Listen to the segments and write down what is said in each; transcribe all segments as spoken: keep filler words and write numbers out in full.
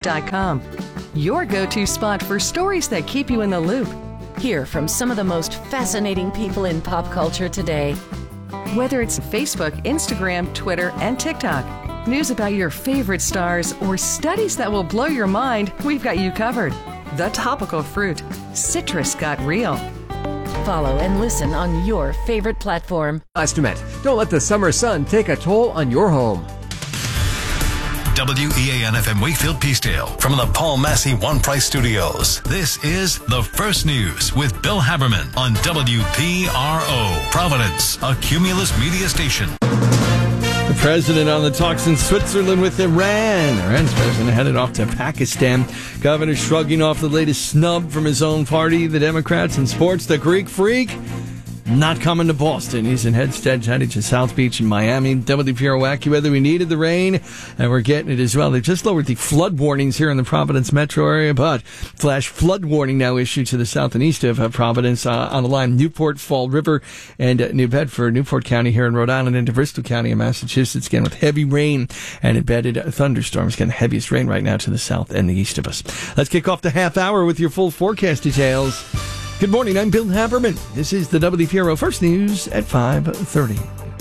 dot com. Your go-to spot for stories that keep you in the loop. Hear from some of the most fascinating people in pop culture today. Whether it's Facebook, Instagram, Twitter, and TikTok, news about your favorite stars, or studies that will blow your mind, we've got you covered. The Topical Fruit. Citrus got real. Follow and listen on your favorite platform. Estimate. Don't let the summer sun take a toll on your home. W E A N F M Wakefield Peacedale from the Paul Massey One Price Studios. This is The First News with Bill Haberman on W P R O, Providence, a Cumulus media station. The president on the talks in Switzerland with Iran. Iran's president headed off to Pakistan. Governor shrugging off the latest snub from his own party, the Democrats. In sports, the Greek freak not coming to Boston. He's in Headstead, headed to South Beach in Miami. W P R O AccuWeather. We needed the rain, and we're getting it as well. They've just lowered the flood warnings here in the Providence metro area, but flash flood warning now issued to the south and east of uh, Providence uh, on the line Newport, Fall River, and uh, New Bedford, Newport County here in Rhode Island, into Bristol County in Massachusetts, again with heavy rain and embedded uh, thunderstorms. Getting the heaviest rain right now to the south and the east of us. Let's kick off the half hour with your full forecast details. Good morning, I'm Bill Haberman. This is the W P R O First News at five thirty.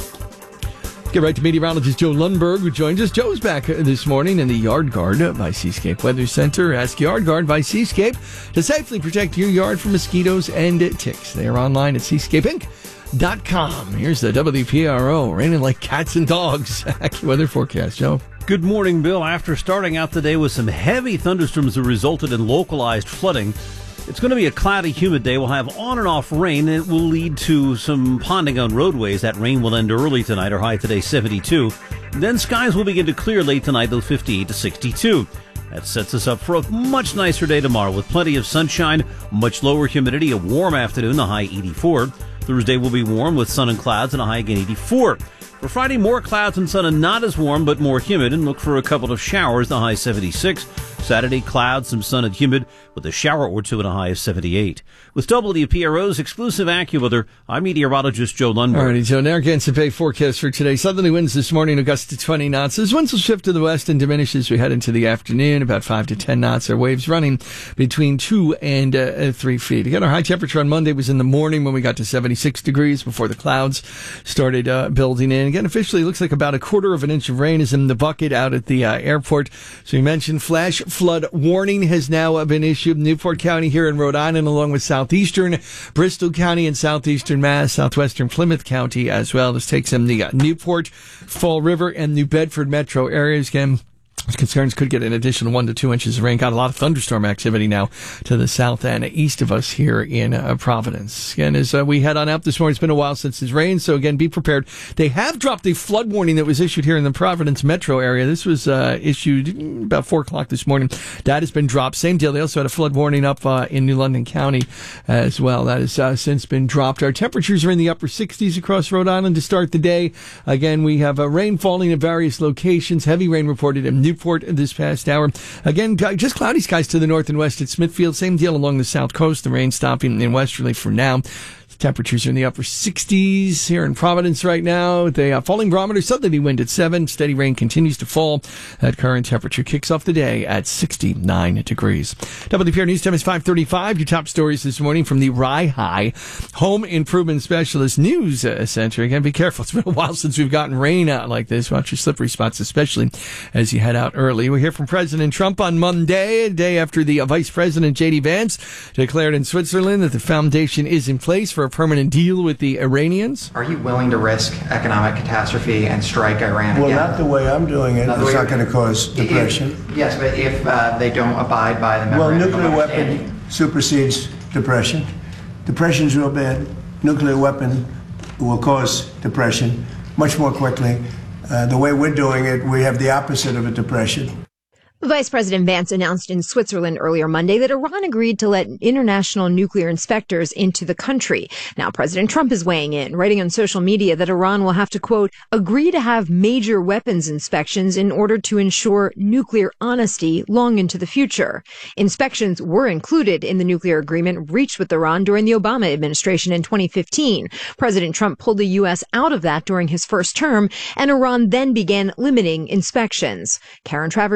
Get right to meteorologist Joe Lundberg, who joins us. Joe's back this morning in the Yard Guard by Seascape Weather Center. Ask Yard Guard by Seascape to safely protect your yard from mosquitoes and ticks. They are online at seascape inc dot com. Here's the W P R O, raining like cats and dogs. AccuWeather forecast, Joe. Good morning, Bill. After starting out the day with some heavy thunderstorms that resulted in localized flooding, it's going to be a cloudy, humid day. We'll have on and off rain, and it will lead to some ponding on roadways. That rain will end early tonight. Our high today, seventy-two. Then skies will begin to clear late tonight, though fifty-eight to sixty-two. That sets us up for a much nicer day tomorrow with plenty of sunshine, much lower humidity, a warm afternoon, the high eighty-four. Thursday will be warm with sun and clouds and a high again eighty-four. For Friday, more clouds and sun and not as warm, but more humid, and look for a couple of showers, the high seventy-six. Saturday, clouds, some sun and humid, with a shower or two and a high of seventy-eight. With W P R O's exclusive AccuWeather, I'm meteorologist Joe Lundberg. All righty, Joe. Narragansett forecast for today. Southerly winds this morning, a gust to twenty knots. As winds will shift to the west and diminish as we head into the afternoon, about five to ten knots. Our waves running between two and uh, three feet. Again, our high temperature on Monday was in the morning when we got to seventy-six degrees before the clouds started uh, building in. Again, officially, it looks like about a quarter of an inch of rain is in the bucket out at the uh, airport. So you mentioned flash flood warning has now been issued. Newport County here in Rhode Island, along with southeastern Bristol County and southeastern Mass, southwestern Plymouth County as well. This takes them the uh, Newport, Fall River, and New Bedford metro areas. Again, concerns could get an additional one to two inches of rain. Got a lot of thunderstorm activity now to the south and east of us here in uh, Providence. Again, as uh, we head on out this morning, it's been a while since it's rained, so again, be prepared. They have dropped the flood warning that was issued here in the Providence metro area. This was uh, issued about four o'clock this morning. That has been dropped. Same deal. They also had a flood warning up uh, in New London County as well. That has uh, since been dropped. Our temperatures are in the upper sixties across Rhode Island to start the day. Again, we have uh, rain falling at various locations. Heavy rain reported in Newport this past hour. Again, just cloudy skies to the north and west at Smithfield. Same deal along the south coast. The rain stopping in westerly for now. Temperatures are in the upper sixties here in Providence right now. The uh, falling barometer, southerly wind at seven. Steady rain continues to fall. That current temperature kicks off the day at sixty-nine degrees. W P R News time is five thirty-five. Your top stories this morning from the Rye High Home Improvement Specialist News uh, Center. Again, be careful. It's been a while since we've gotten rain out like this. Watch your slippery spots, especially as you head out early. We hear from President Trump on Monday, a day after the uh, Vice President J D Vance declared in Switzerland that the foundation is in place for a permanent deal with the Iranians. Are you willing to risk economic catastrophe and strike Iran well, again? Well, not the way I'm doing it. Not it's not going to cause depression. If, yes, but if uh, they don't abide by the memorandum Well, nuclear weapon supersedes depression. Depression's real bad. Nuclear weapon will cause depression much more quickly. Uh, the way we're doing it, we have the opposite of a depression. Vice President Vance announced in Switzerland earlier Monday that Iran agreed to let international nuclear inspectors into the country. Now President Trump is weighing in, writing on social media that Iran will have to, quote, agree to have major weapons inspections in order to ensure nuclear honesty long into the future. Inspections were included in the nuclear agreement reached with Iran during the Obama administration in twenty fifteen. President Trump pulled the U S out of that during his first term, and Iran then began limiting inspections. Karen Travers, A B C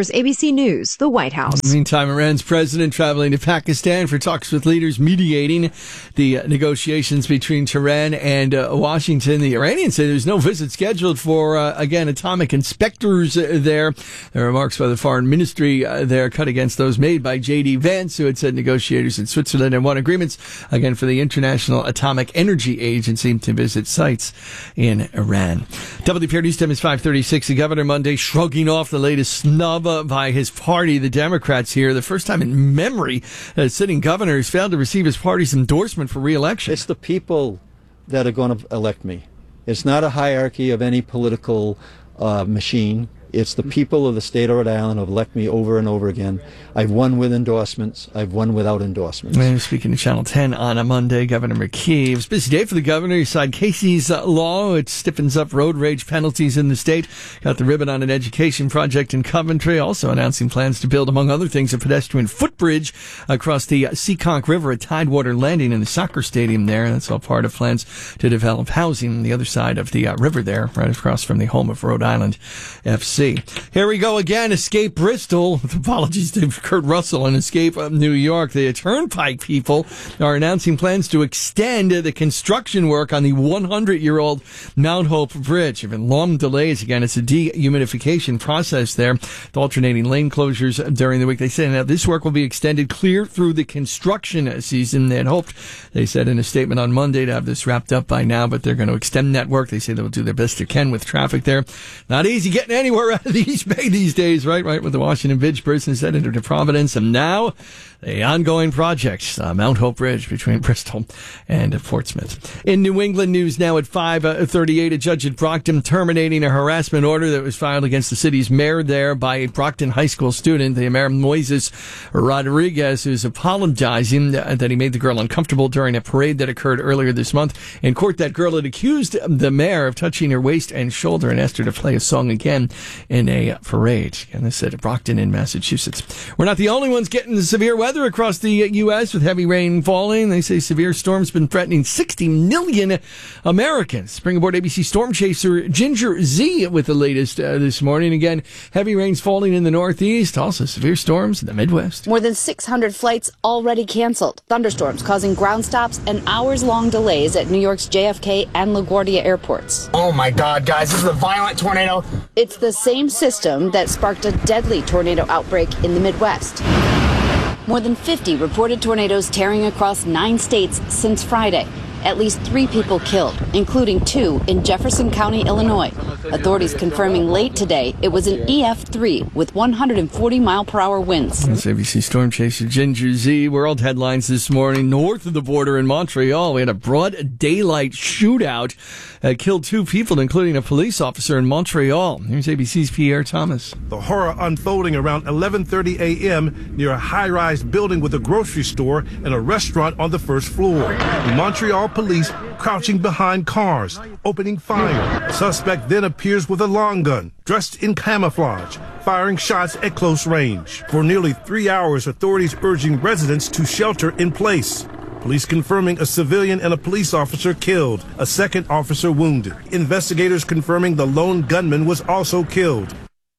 B News, the White House. Meantime, Iran's president traveling to Pakistan for talks with leaders mediating the uh, negotiations between Tehran and uh, Washington. The Iranians say there's no visit scheduled for, uh, again, atomic inspectors uh, there. The remarks by the foreign ministry uh, there cut against those made by J D Vance, who had said negotiators in Switzerland had won agreements, again, for the International Atomic Energy Agency to visit sites in Iran. W P R News time is five thirty-six. The governor Monday shrugging off the latest snub by his party, the Democrats here. The first time in memory that a sitting governor has failed to receive his party's endorsement for re-election. It's the people that are going to elect me. It's not a hierarchy of any political uh, machine. It's the people of the state of Rhode Island who have elected me over and over again. I've won with endorsements. I've won without endorsements. Well, speaking to Channel ten on a Monday, Governor McKee. It was a busy day for the governor. He signed Casey's uh, law. It stiffens up road rage penalties in the state. Got the ribbon on an education project in Coventry. Also announcing plans to build, among other things, a pedestrian footbridge across the uh, Seekonk River at Tidewater Landing in the soccer stadium there. That's all part of plans to develop housing on the other side of the uh, river there, right across from the home of Rhode Island F C. Here we go again. Escape Bristol. With apologies to Kurt Russell and Escape New York. The Turnpike people are announcing plans to extend the construction work on the one hundred year old Mount Hope Bridge. There have been long delays. Again, it's a dehumidification process there. The alternating lane closures during the week. They say now this work will be extended clear through the construction season. They had hoped, they said in a statement on Monday, to have this wrapped up by now, but they're going to extend that work. They say they'll do their best they can with traffic there. Not easy getting anywhere out of the East Bay these days, right? Right, with the Washington Bridge person said into Providence, and now the ongoing project, uh, Mount Hope Bridge between Bristol and uh, Portsmouth. In New England news now at five thirty-eight, a judge at Brockton terminating a harassment order that was filed against the city's mayor there by a Brockton high school student, the mayor Moises Rodriguez, who's apologizing that he made the girl uncomfortable during a parade that occurred earlier this month. In court, that girl had accused the mayor of touching her waist and shoulder and asked her to play a song again in a parade. And this at Brockton in Massachusetts. We're not the only ones getting the severe weather across the U S with heavy rain falling. They say severe storms been threatening sixty million Americans. Bring aboard A B C storm chaser Ginger Z with the latest uh, this morning. Again, heavy rains falling in the Northeast. Also severe storms in the Midwest. More than six hundred flights already canceled. Thunderstorms causing ground stops and hours-long delays at New York's J F K and LaGuardia airports. Oh my God, guys, this is a violent tornado. It's the same system that sparked a deadly tornado outbreak in the Midwest. More than fifty reported tornadoes tearing across nine states since Friday. At least three people killed, including two in Jefferson County, Illinois. Authorities confirming late today it was an E F three with one hundred forty mile per hour winds. That's A B C storm chaser Ginger Z. World headlines this morning. North of the border in Montreal, we had a broad daylight shootout that killed two people, including a police officer in Montreal. Here's A B C's Pierre Thomas. The horror unfolding around eleven thirty a.m. near a high-rise building with a grocery store and a restaurant on the first floor. The Montreal police crouching behind cars, opening fire. The suspect then appears with a long gun, dressed in camouflage, firing shots at close range. For nearly three hours, authorities urging residents to shelter in place. Police confirming a civilian and a police officer killed, a second officer wounded. Investigators confirming the lone gunman was also killed.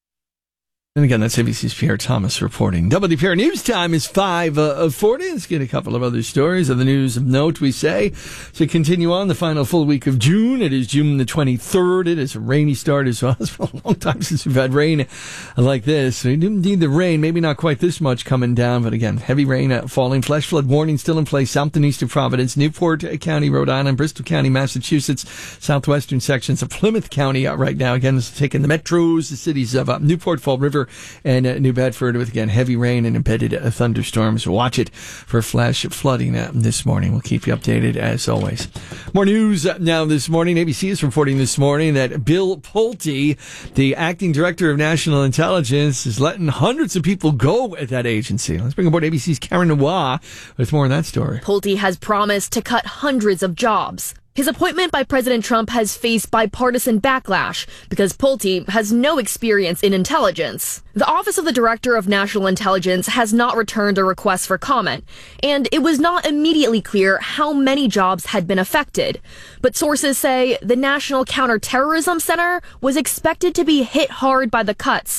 And again, that's A B C's Pierre Thomas reporting. W P R News time is five forty. Let's get a couple of other stories of the news of note, we say. To continue on, the final full week of June. It is June the twenty-third. It is a rainy start as well. It's been a long time since we've had rain like this. We didn't need the rain. Maybe not quite this much coming down, but again, heavy rain uh, falling. Flash flood warning still in place south and east of Providence, Newport County, Rhode Island, Bristol County, Massachusetts, southwestern sections of Plymouth County uh, right now. Again, this is taking the metros, the cities of uh, Newport, Fall River, and uh, New Bedford with, again, heavy rain and embedded uh, thunderstorms. Watch it for flash flooding uh, this morning. We'll keep you updated as always. More news uh, now this morning. A B C is reporting this morning that Bill Pulte, the acting director of national intelligence, is letting hundreds of people go at that agency. Let's bring aboard A B C's Karen Noir with more on that story. Pulte has promised to cut hundreds of jobs. His appointment by President Trump has faced bipartisan backlash because Pulte has no experience in intelligence. The Office of the Director of National Intelligence has not returned a request for comment, and it was not immediately clear how many jobs had been affected. But sources say the National Counterterrorism Center was expected to be hit hard by the cuts.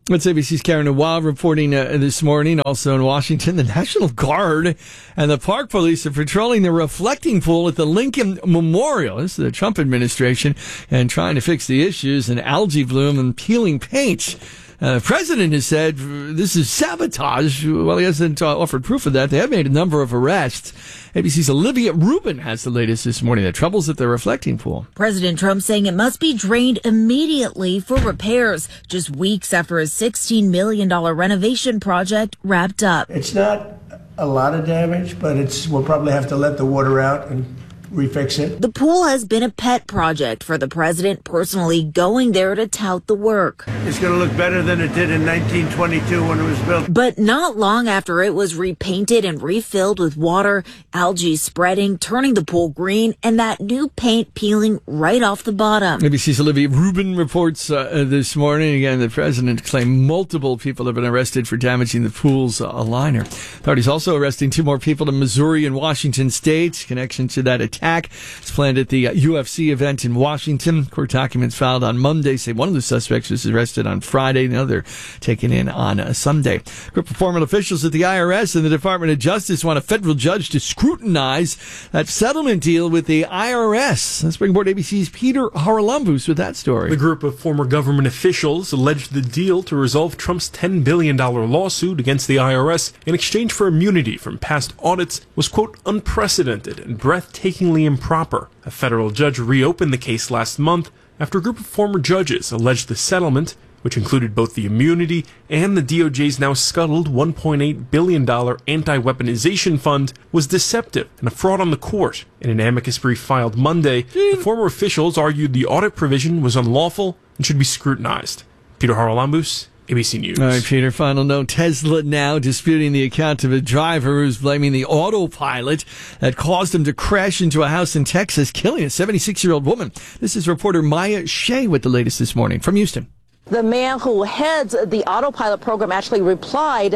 That's A B C's Karen Noir reporting uh, this morning. Also in Washington, the National Guard and the Park Police are patrolling the reflecting pool at the Lincoln Memorial. This is the Trump administration and trying to fix the issues in algae bloom and peeling paint. Uh, the president has said this is sabotage. Well, he hasn't uh, offered proof of that. They have made a number of arrests. A B C's Olivia Rubin has the latest this morning. The troubles at the reflecting pool. President Trump saying it must be drained immediately for repairs, just weeks after a sixteen million dollars renovation project wrapped up. It's not a lot of damage, but it's we'll probably have to let the water out and refix it. The pool has been a pet project for the president, personally going there to tout the work. It's going to look better than it did in nineteen twenty-two when it was built. But not long after it was repainted and refilled with water, algae spreading, turning the pool green, and that new paint peeling right off the bottom. A B C's Olivia Rubin reports uh, this morning. Again, the president claimed multiple people have been arrested for damaging the pool's uh, liner. Authorities also arresting two more people in Missouri and Washington state. Connection to that attack. It's planned at the uh, U F C event in Washington. Court documents filed on Monday say one of the suspects was arrested on Friday, the other taken in on uh, Sunday. A group of former officials at the I R S and the Department of Justice want a federal judge to scrutinize that settlement deal with the I R S. Let's bring aboard A B C's Peter Haralambous with that story. The group of former government officials alleged the deal to resolve Trump's ten billion dollars lawsuit against the I R S in exchange for immunity from past audits was, quote, unprecedented and breathtakingly improper. A federal judge reopened the case last month after a group of former judges alleged the settlement, which included both the immunity and the D O J's now scuttled one point eight billion dollars anti-weaponization fund, was deceptive and a fraud on the court. In an amicus brief filed Monday, the former officials argued the audit provision was unlawful and should be scrutinized. Peter Haralambous, A B C News. All right, Peter, final note. Tesla now disputing the account of a driver who's blaming the autopilot that caused him to crash into a house in Texas, killing a seventy-six-year-old woman. This is reporter Maya Shea with the latest this morning from Houston. The man who heads the autopilot program actually replied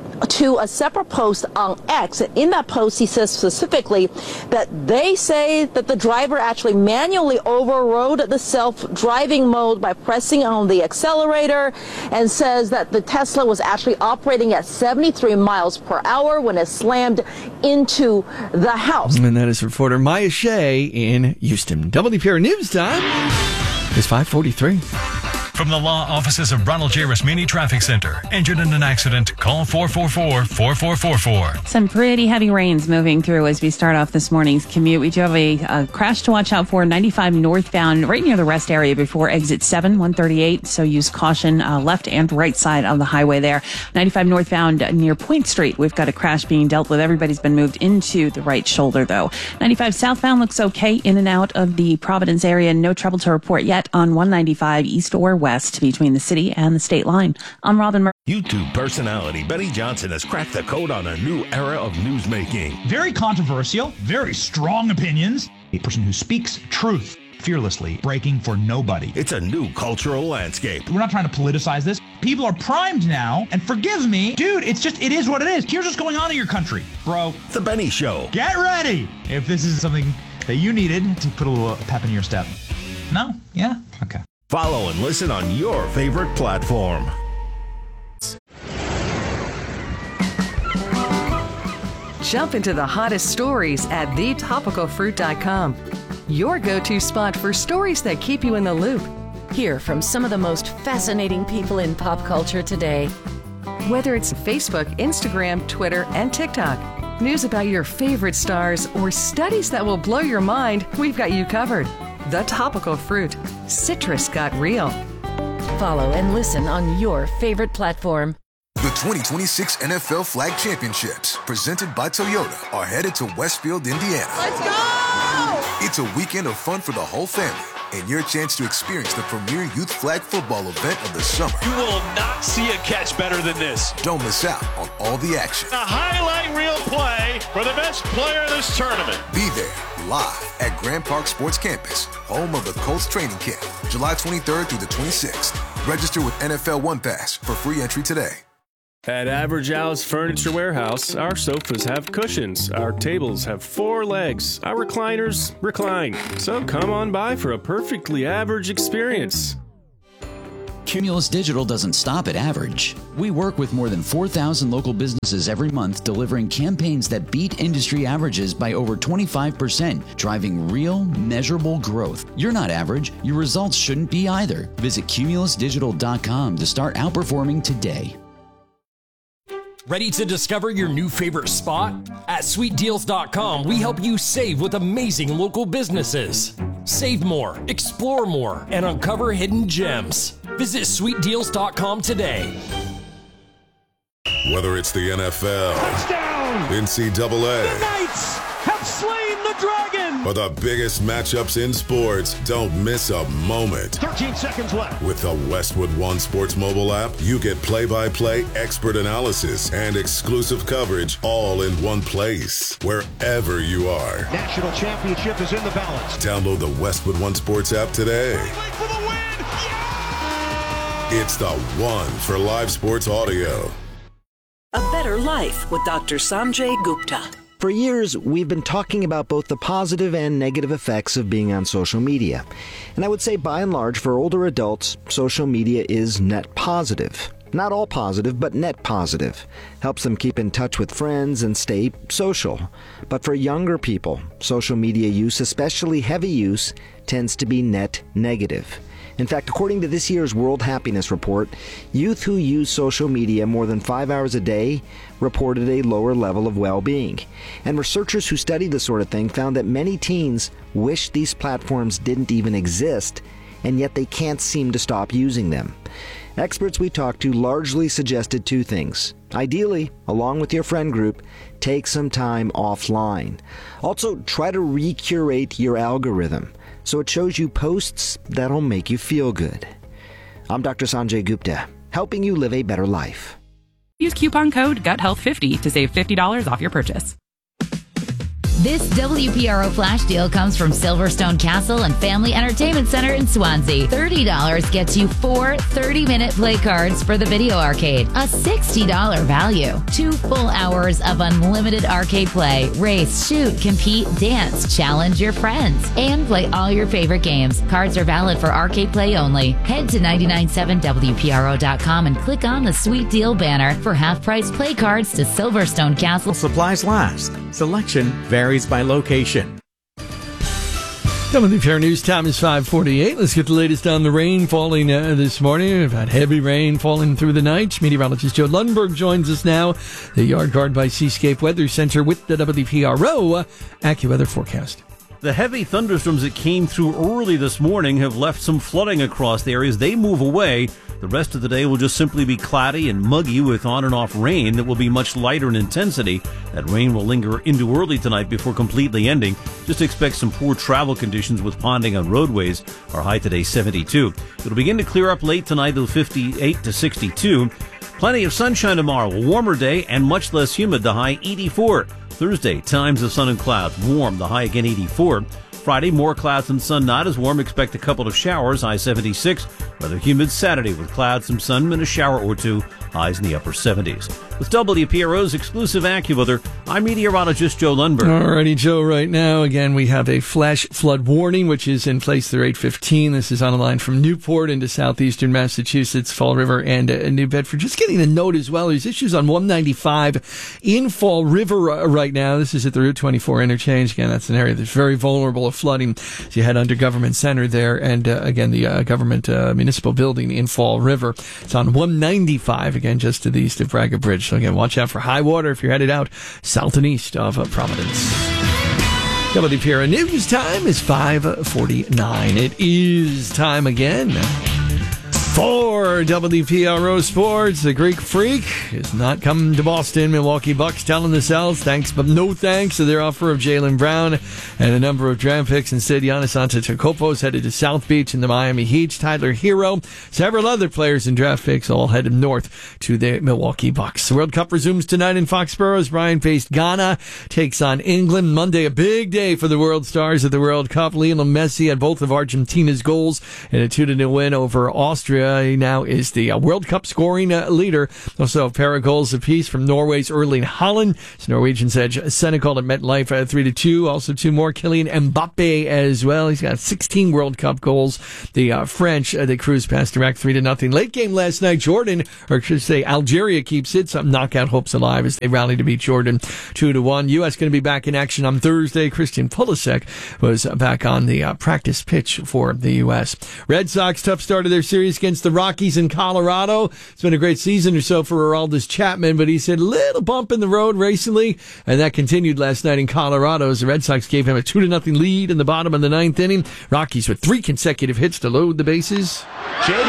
to a separate post on X. In that post, he says specifically that they say that the driver actually manually overrode the self-driving mode by pressing on the accelerator, and says that the Tesla was actually operating at seventy-three miles per hour when it slammed into the house. And that is reporter Maya Shea in Houston. W P R News Time is five forty-three. From the law offices of Ronald J. Rasmini Traffic Center. Injured in an accident? Call four four four, four four four four. Some pretty heavy rains moving through as we start off this morning's commute. We do have a, a crash to watch out for, ninety-five northbound, right near the rest area before exit seven, one thirty-eight. So use caution uh, left and right side of the highway there. ninety-five northbound near Point Street. We've got a crash being dealt with. Everybody's been moved into the right shoulder, though. ninety-five southbound looks okay in and out of the Providence area. No trouble to report yet on one ninety-five east or west. West between the city and the state line. I'm Robin Murray. YouTube personality Benny Johnson has cracked the code on a new era of newsmaking. Very controversial, very strong opinions. A person who speaks truth fearlessly, breaking for nobody. It's a new cultural landscape. We're not trying to politicize this. People are primed now, and forgive me, dude, it's just, it is what it is. Here's what's going on in your country, bro. The Benny Show. Get ready if this is something that you needed to put a little pep in your step. No? Yeah? Okay. Follow and listen on your favorite platform. Jump into the hottest stories at the topical fruit dot com. Your go-to spot for stories that keep you in the loop. Hear from some of the most fascinating people in pop culture today. Whether it's Facebook, Instagram, Twitter, and TikTok, news about your favorite stars, or studies that will blow your mind, we've got you covered. The Topical Fruit. Citrus got real. Follow and listen on your favorite platform. The twenty twenty-six N F L Flag Championships, presented by Toyota, are headed to Westfield, Indiana. Let's go! It's a weekend of fun for the whole family, and your chance to experience the premier youth flag football event of the summer. You will not see a catch better than this. Don't miss out on all the action. A highlight reel play for the best player in this tournament. Be there, live at Grand Park Sports Campus, home of the Colts training camp, July twenty-third through the twenty-sixth. Register with N F L One Pass for free entry today. At Average Al's Furniture Warehouse, our sofas have cushions, our tables have four legs, our recliners recline. So come on by for a perfectly average experience. Cumulus Digital doesn't stop at average. We work with more than four thousand local businesses every month, delivering campaigns that beat industry averages by over twenty-five percent, driving real, measurable growth. You're not average. Your results shouldn't be either. Visit cumulus digital dot com to start outperforming today. Ready to discover your new favorite spot? At sweet deals dot com, we help you save with amazing local businesses. Save more, explore more, and uncover hidden gems. Visit sweet deals dot com today. Whether it's the N F L, touchdown, N C double A, the Knights have slain the dragon, or the biggest matchups in sports, don't miss a moment. thirteen seconds left. With the Westwood One Sports mobile app, you get play-by-play expert analysis and exclusive coverage all in one place, wherever you are. National championship is in the balance. Download the Westwood One Sports app today. For the win. Yeah! It's the one for live sports audio. A Better Life with Doctor Sanjay Gupta. For years, we've been talking about both the positive and negative effects of being on social media. And I would say, by and large, for older adults, social media is net positive. Not all positive, but net positive. Helps them keep in touch with friends and stay social. But for younger people, social media use, especially heavy use, tends to be net negative. In fact, according to this year's World Happiness Report, youth who use social media more than five hours a day reported a lower level of well-being. And researchers who studied this sort of thing found that many teens wish these platforms didn't even exist, and yet they can't seem to stop using them. Experts we talked to largely suggested two things. Ideally, along with your friend group, take some time offline. Also, try to recurate your algorithm so it shows you posts that'll make you feel good. I'm Doctor Sanjay Gupta, helping you live a better life. Use coupon code gut health fifty to save fifty dollars off your purchase. This W P R O flash deal comes from Silverstone Castle and Family Entertainment Center in Swansea. thirty dollars gets you four thirty-minute play cards for the video arcade. A sixty dollars value. Two full hours of unlimited arcade play. Race, shoot, compete, dance, challenge your friends, and play all your favorite games. Cards are valid for arcade play only. Head to nine nine seven W P R O dot com and click on the Sweet Deal banner for half-price play cards to Silverstone Castle. Supplies last. Selection varies by location. W P R News time is five forty-eight. Let's get the latest on the rain falling uh, this morning. We've had heavy rain falling through the night. Meteorologist Joe Lundberg joins us now, the Yard Guard by Seascape Weather Center with the W P R O AccuWeather forecast. The heavy thunderstorms that came through early this morning have left some flooding across the areas. They move away. The rest of the day will just simply be cloudy and muggy with on and off rain that will be much lighter in intensity. That rain will linger into early tonight before completely ending. Just expect some poor travel conditions with ponding on roadways. Our high today seventy-two. It'll begin to clear up late tonight to fifty-eight to sixty-two. Plenty of sunshine tomorrow, a warmer day and much less humid, the high eighty-four. Thursday, times of sun and clouds, warm, the high again eighty-four. Friday, more clouds and sun, not as warm. Expect a couple of showers, high seventy-six. Rather humid Saturday with clouds, some sun, and a shower or two, highs in the upper seventies. With W P R O's exclusive AccuWeather, I'm meteorologist Joe Lundberg. Alrighty, Joe, right now, again, we have a flash flood warning, which is in place through eight fifteen. This is on a line from Newport into southeastern Massachusetts, Fall River, and uh, New Bedford. Just getting a note as well, there's issues on one ninety-five in Fall River uh, right now. This is at the Route twenty-four interchange. Again, that's an area that's very vulnerable of flooding. So you head under Government Center there, and uh, again, the uh, government uh, municipal building in Fall River. It's on one ninety-five, again, just to the east of Braga Bridge. So again, watch out for high water if you're headed out south and east of uh, Providence. W P R News time is five forty-nine. It is time again for W P R O Sports. The Greek Freak is not coming to Boston. Milwaukee Bucks telling the Celtics thanks, but no thanks to their offer of Jaylen Brown and a number of draft picks. Instead, Giannis Antetokounmpo is headed to South Beach in the Miami Heat. Tyler Hero, several other players and draft picks all headed north to the Milwaukee Bucks. The World Cup resumes tonight in Foxborough as Brian faced Ghana, takes on England. Monday, a big day for the world stars of the World Cup. Lionel Messi had both of Argentina's goals in a two to nil win over Austria Austria. He now is the uh, World Cup scoring uh, leader. Also a pair of goals apiece from Norway's Erling Haaland. So Norwegians edge Senegal at MetLife uh, three to two. Also two more. Kylian Mbappe as well. He's got sixteen World Cup goals. The uh, French, uh, they cruise past Iraq three to nothing. Late game last night, Jordan, or should I say Algeria, keeps its um, knockout hopes alive as they rally to beat Jordan two to one. U S going to be back in action on Thursday. Christian Pulisic was back on the uh, practice pitch for the U S. Red Sox, tough start of their series against the Rockies in Colorado. It's been a great season or so for Aroldis Chapman, but he said a little bump in the road recently, and that continued last night in Colorado as the Red Sox gave him a two to nothing lead in the bottom of the ninth inning. Rockies with three consecutive hits to load the bases. Jake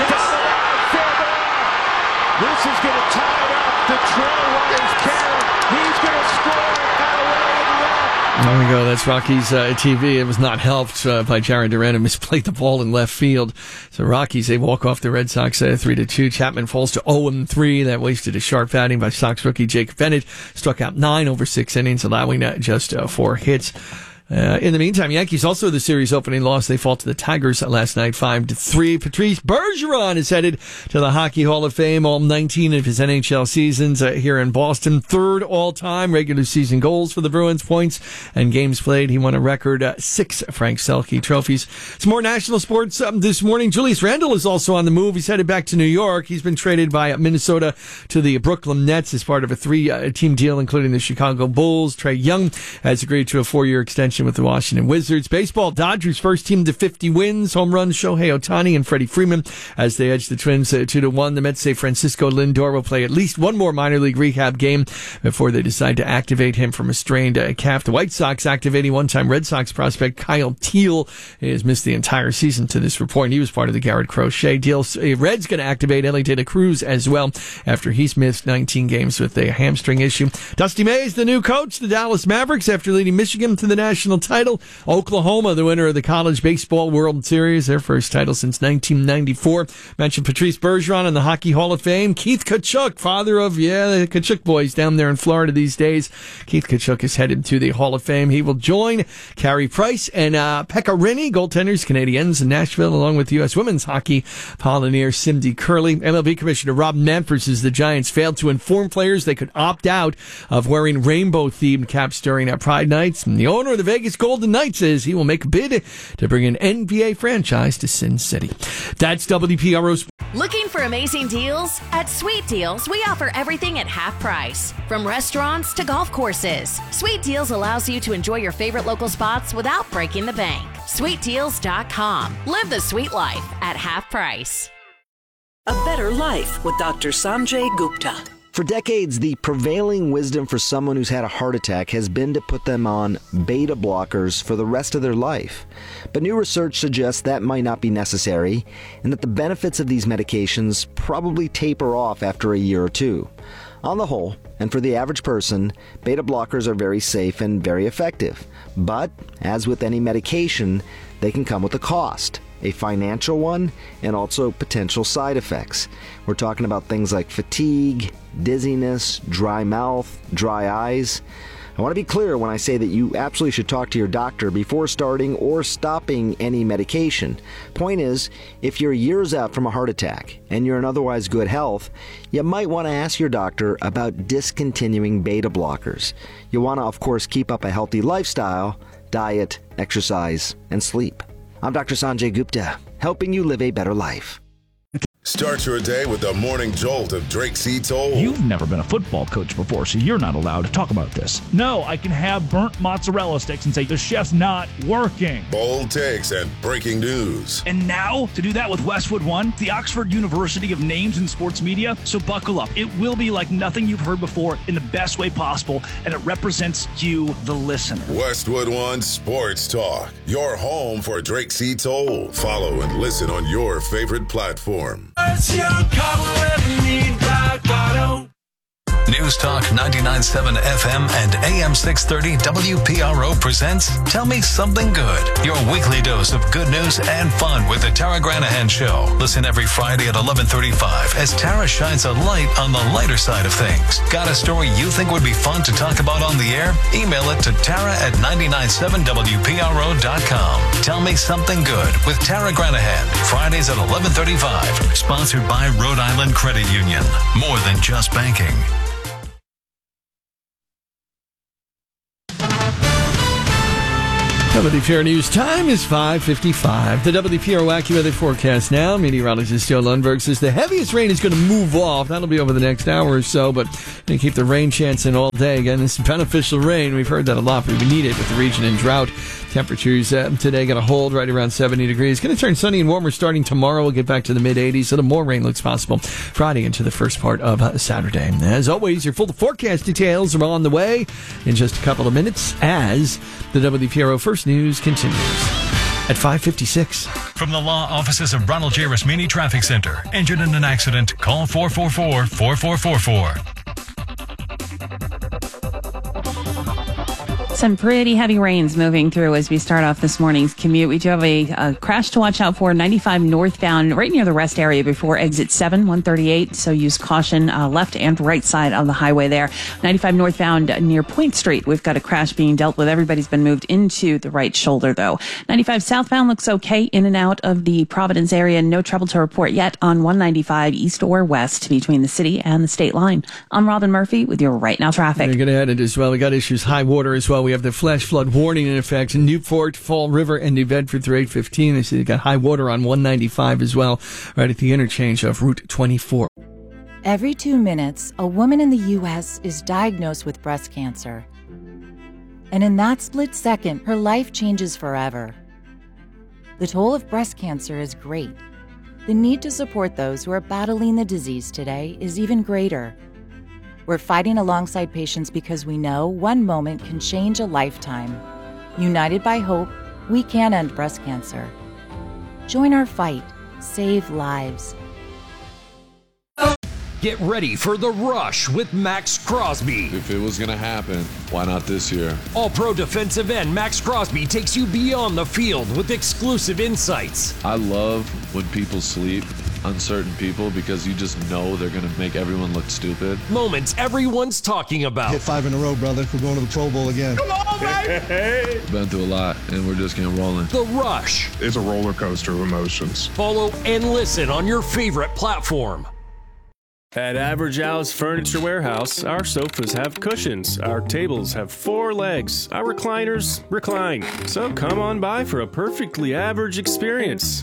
This is going to tie it up. The Trailblazers can. He's going to score at away left. There we go. That's Rockies uh, T V. It was not helped uh, by Jared Duran, who misplayed the ball in left field. So Rockies, they walk off the Red Sox uh, three to two. Chapman falls to oh and three. That wasted a sharp batting by Sox rookie Jake Bennett. Struck out nine over six innings, allowing uh, just uh, four hits. Uh, in the meantime, Yankees also the series opening loss. They fall to the Tigers last night, five to three. Patrice Bergeron is headed to the Hockey Hall of Fame. All nineteen of his N H L seasons uh, here in Boston. Third all-time regular season goals for the Bruins, points and games played. He won a record uh, six Frank Selke trophies. Some more national sports um, this morning. Julius Randle is also on the move. He's headed back to New York. He's been traded by Minnesota to the Brooklyn Nets as part of a three-team uh, deal, including the Chicago Bulls. Trae Young has agreed to a four-year extension with the Washington Wizards. Baseball, Dodgers first team to fifty wins. Home runs, Shohei Ohtani and Freddie Freeman as they edge the Twins uh, two to one. The Mets say Francisco Lindor will play at least one more minor league rehab game before they decide to activate him from a strained uh, calf. The White Sox activating one-time Red Sox prospect Kyle Teal. He has missed the entire season to this report. He was part of the Garrett Crochet deal. Uh, Red's going to activate Ellie De La Cruz as well after he's missed nineteen games with a hamstring issue. Dusty May is the new coach, the Dallas Mavericks, after leading Michigan to the national title. Oklahoma, the winner of the College Baseball World Series, their first title since nineteen ninety-four. Mentioned Patrice Bergeron in the Hockey Hall of Fame. Keith Tkachuk, father of, yeah, the Tkachuk boys down there in Florida these days. Keith Tkachuk is headed to the Hall of Fame. He will join Carey Price and uh, Pekka Rinne, goaltenders, Canadiens in Nashville, along with U S women's hockey pioneer Cindy Curley. M L B Commissioner Rob Manfred says the Giants failed to inform players they could opt out of wearing rainbow-themed caps during uh, Pride nights. And the owner of the Vegas Golden Knights says he will make a bid to bring an N B A franchise to Sin City. That's W P R O. Looking for amazing deals? At Sweet Deals, we offer everything at half price. From restaurants to golf courses, Sweet Deals allows you to enjoy your favorite local spots without breaking the bank. sweet deals dot com. Live the sweet life at half price. A better life with Doctor Sanjay Gupta. For decades, the prevailing wisdom for someone who's had a heart attack has been to put them on beta blockers for the rest of their life. But new research suggests that might not be necessary, and that the benefits of these medications probably taper off after a year or two. On the whole, and for the average person, beta blockers are very safe and very effective. But, as with any medication, they can come with a cost. A financial one, and also potential side effects. We're talking about things like fatigue, dizziness, dry mouth, dry eyes. I want to be clear when I say that you absolutely should talk to your doctor before starting or stopping any medication. Point is, if you're years out from a heart attack and you're in otherwise good health, you might want to ask your doctor about discontinuing beta blockers. You want to, of course, keep up a healthy lifestyle, diet, exercise, and sleep. I'm Doctor Sanjay Gupta, helping you live a better life. Start your day with the morning jolt of Drake C. Toll. You've never been a football coach before, so you're not allowed to talk about this. No, I can have burnt mozzarella sticks and say the chef's not working. Bold takes and breaking news. And now, to do that with Westwood One, the Oxford University of Names in Sports Media. So buckle up. It will be like nothing you've heard before in the best way possible, and it represents you, the listener. Westwood One Sports Talk, your home for Drake C. Toll. Follow and listen on your favorite platform. New News Talk ninety-nine point seven F M and A M six thirty W P R O presents Tell Me Something Good, your weekly dose of good news and fun with the Tara Granahan Show. Listen every Friday at eleven thirty-five as Tara shines a light on the lighter side of things. Got a story you think would be fun to talk about on the air? Email it to Tara at nine nine seven W P R O dot com. Tell Me Something Good with Tara Granahan, Fridays at eleven thirty-five. Sponsored by Rhode Island Credit Union. More than just banking. W P R O News time is five fifty-five. The W P R O AccuWeather forecast now. Meteorologist Joe Lundberg says the heaviest rain is going to move off. That'll be over the next hour or so, but they keep the rain chance in all day. Again, this beneficial rain. We've heard that a lot, but we need it with the region in drought. Temperatures uh, today going to hold right around seventy degrees. Going to turn sunny and warmer starting tomorrow. We'll get back to the mid eighties, so the more rain looks possible Friday into the first part of uh, Saturday. As always, your full forecast details are on the way in just a couple of minutes as the W P R O First News continues at five fifty-six. From the law offices of Ronald J. Rasmini Traffic Center. Injured in an accident? Call four four four, four four four four. Some pretty heavy rains moving through as we start off this morning's commute. We do have a, a crash to watch out for, ninety-five northbound, right near the rest area before exit seven, one thirty-eight. So use caution, uh, left and right side of the highway there. ninety-five northbound near Point Street. We've got a crash being dealt with. Everybody's been moved into the right shoulder, though. ninety-five southbound looks okay in and out of the Providence area. No trouble to report yet on one ninety-five east or west between the city and the state line. I'm Robin Murphy with your Right Now traffic. We're going to add it as well. We got issues high water as well. We have the flash flood warning in effect in Newport, Fall River, and New Bedford through eight fifteen. They say they got high water on one ninety-five as well, right at the interchange of Route twenty-four. Every two minutes, a woman in the U S is diagnosed with breast cancer. And in that split second, her life changes forever. The toll of breast cancer is great. The need to support those who are battling the disease today is even greater. We're fighting alongside patients because we know one moment can change a lifetime. United by hope, we can end breast cancer. Join our fight. Save lives. Get ready for The Rush with Max Crosby. If it was going to happen, why not this year? All-pro defensive end Max Crosby takes you beyond the field with exclusive insights. I love when people sleep, uncertain people, because you just know they're going to make everyone look stupid. Moments everyone's talking about. Hit five in a row, brother. We're going to the Pro Bowl again. Come on, baby! Been through a lot, and we're just getting rolling. The Rush. It's a roller coaster of emotions. Follow and listen on your favorite platform. At Average Al's Furniture Warehouse, our sofas have cushions, our tables have four legs, our recliners recline. So come on by for a perfectly average experience.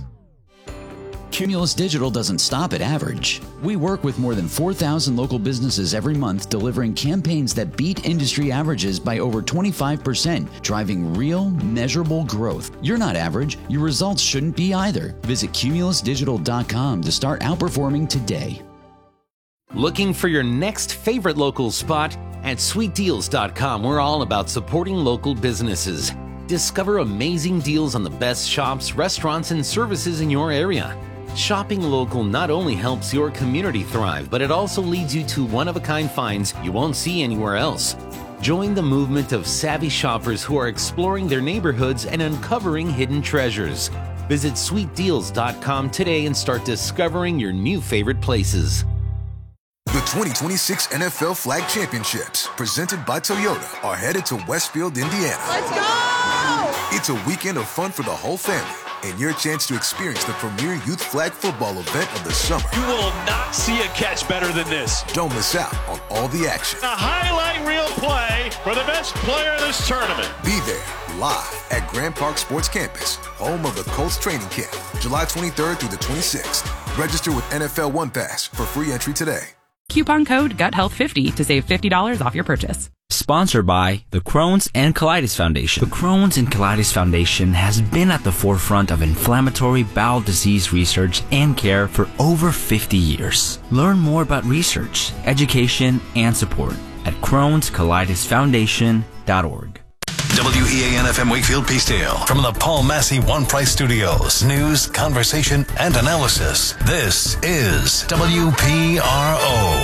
Cumulus Digital doesn't stop at average. We work with more than four thousand local businesses every month, delivering campaigns that beat industry averages by over twenty-five percent, driving real, measurable growth. You're not average. Your results shouldn't be either. Visit cumulus digital dot com to start outperforming today. Looking for your next favorite local spot? At sweet deals dot com, we're all about supporting local businesses. Discover amazing deals on the best shops, restaurants, and services in your area. Shopping local not only helps your community thrive, but it also leads you to one-of-a-kind finds you won't see anywhere else. Join the movement of savvy shoppers who are exploring their neighborhoods and uncovering hidden treasures. Visit sweet deals dot com today and start discovering your new favorite places. The twenty twenty-six N F L Flag Championships, presented by Toyota, are headed to Westfield, Indiana. Let's go! It's a weekend of fun for the whole family and your chance to experience the premier youth flag football event of the summer. You will not see a catch better than this. Don't miss out on all the action. A highlight reel play for the best player in this tournament. Be there live at Grand Park Sports Campus, home of the Colts training camp, July twenty-third through the twenty-sixth. Register with N F L One Pass for free entry today. Coupon code gut health fifty to save fifty dollars off your purchase. Sponsored by the Crohn's and Colitis Foundation. The Crohn's and Colitis Foundation has been at the forefront of inflammatory bowel disease research and care for over fifty years. Learn more about research, education, and support at crohns colitis foundation dot org. W E A N F M Wakefield Peacedale from the Paul Massey One Price Studios. News, conversation, and analysis. This is W P R O.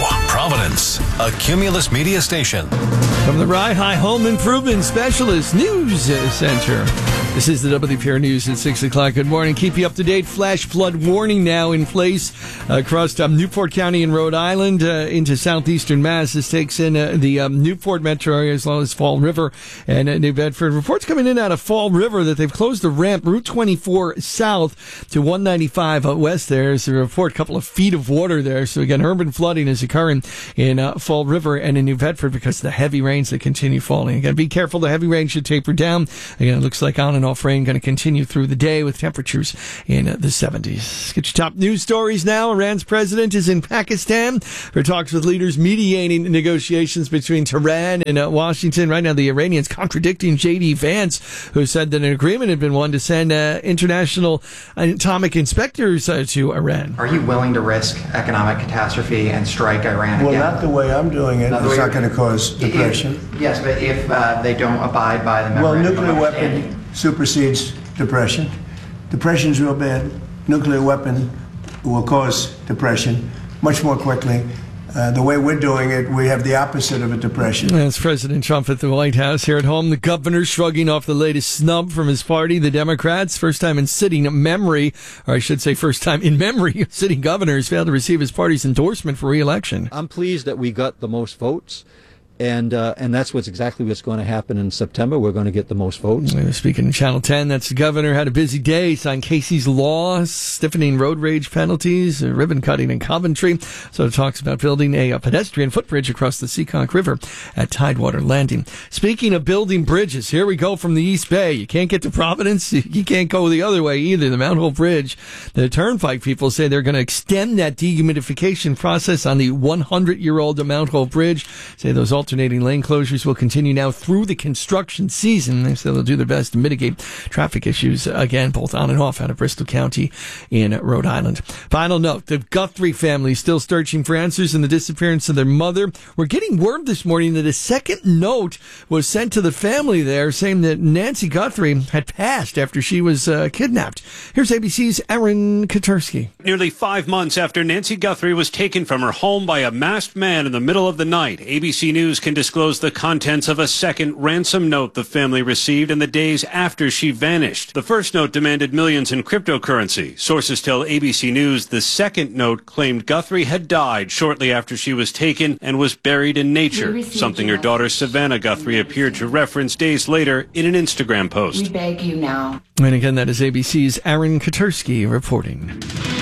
Providence, a Cumulus media station. From the Rye High Home Improvement Specialist News Center, this is the W P R News at six o'clock. Good morning. Keep you up to date. Flash flood warning now in place uh, across um, Newport County in Rhode Island uh, into southeastern Mass. This takes in uh, the um, Newport metro area as well as Fall River and uh, New Bedford. Reports coming in out of Fall River that they've closed the ramp Route twenty-four south to one ninety-five out west. There's a report, a couple of feet of water there. So again, urban flooding is occurring in uh, Fall River and in New Bedford because of the heavy rains that continue falling. Again, be careful. The heavy rain should taper down. Again, it looks like on and off rain going to continue through the day with temperatures in uh, the seventies. Let's get your top news stories now. Iran's president is in Pakistan for talks with leaders mediating negotiations between Tehran and uh, Washington. Right now, the Iranians contradicting J D Vance, who said that an agreement had been won to send uh, international atomic inspectors uh, to Iran. Are you willing to risk economic catastrophe and strike Iran well, again? Well, not the way I'm doing it. Not it's not going to cause depression. If, yes, but if uh, they don't abide by the well, memorandum nuclear of understanding. weapon supersedes depression. Depression's real bad. Nuclear weapon will cause depression much more quickly. Uh, the way we're doing it, we have the opposite of a depression. That's President Trump at the White House. Here at home, the governor shrugging off the latest snub from his party, the Democrats. First time in sitting memory, or I should say first time in memory, sitting governors failed to receive his party's endorsement for re-election. I'm pleased that we got the most votes. And uh, and that's what's exactly what's going to happen in September. We're going to get the most votes. Speaking of Channel ten, that's the governor had a busy day. Signed Casey's Law, stiffening road rage penalties, uh, ribbon cutting in Coventry. So it talks about building a, a pedestrian footbridge across the Seekonk River at Tidewater Landing. Speaking of building bridges, here we go from the East Bay. You can't get to Providence. You can't go the other way either. The Mount Hope Bridge. The Turnpike people say they're going to extend that dehumidification process on the one hundred year old Mount Hope Bridge. Say those all alternating lane closures will continue now through the construction season. They say they'll do their best to mitigate traffic issues, again, both on and off out of Bristol County in Rhode Island. Final note, the Guthrie family still searching for answers in the disappearance of their mother. We're getting word this morning that a second note was sent to the family there saying that Nancy Guthrie had passed after she was uh, kidnapped. Here's A B C's Aaron Katersky. Nearly five months after Nancy Guthrie was taken from her home by a masked man in the middle of the night, A B C News can disclose the contents of a second ransom note the family received in the days after she vanished. The first note demanded millions in cryptocurrency. Sources tell A B C News the second note claimed Guthrie had died shortly after she was taken and was buried in nature, something her daughter Savannah Guthrie appeared to reference days later in an Instagram post. We beg you now. And again, that is A B C's Aaron Katersky reporting.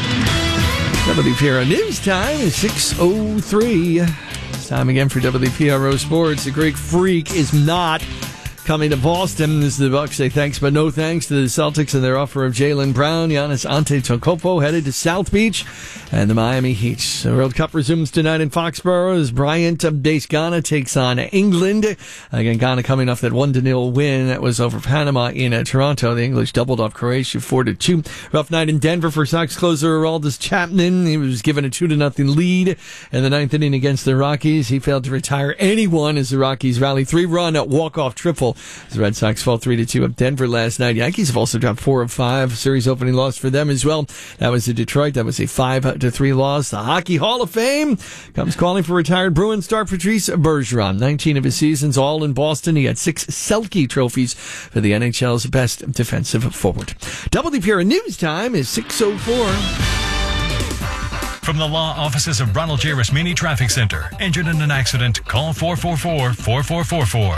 W P R O News Time is six oh three. Time again for W P R O Sports. The Greek Freak is not coming to Boston. As the Bucks say thanks but no thanks to the Celtics and their offer of Jaylen Brown. Giannis Antetokounmpo headed to South Beach and the Miami Heat. The World Cup resumes tonight in Foxborough as Bryant-based Ghana takes on England. Again, Ghana coming off that one to nil win that was over Panama in uh, Toronto. The English doubled off Croatia four to two. Rough night in Denver for Sox closer Aroldis Chapman. He was given a two to nothing lead in the ninth inning against the Rockies. He failed to retire anyone as the Rockies rally three run walk-off triple. The Red Sox fall three to two up Denver last night. Yankees have also dropped four of five. Series opening loss for them as well. That was in Detroit. That was a five to three loss. The Hockey Hall of Fame comes calling for retired Bruins star Patrice Bergeron. nineteen of his seasons all in Boston. He had six Selke trophies for the N H L's best defensive forward. W P R News Time is six oh four. From the law offices of Ronald J. Rasmini Traffic Center. Injured in an accident? Call four four four, four four four four.